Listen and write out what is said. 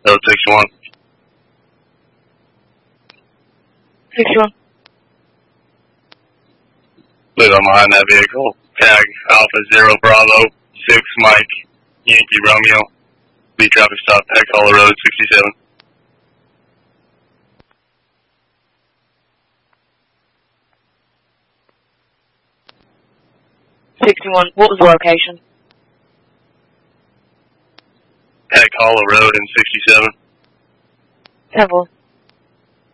Road 61. 61. Live on behind that vehicle. Tag Alpha 0 Bravo 6 Mike Yankee Romeo. Be traffic stop Heck Hollow Road 67. 61. What was the location? Heck Hollow Road in 67. 10-4.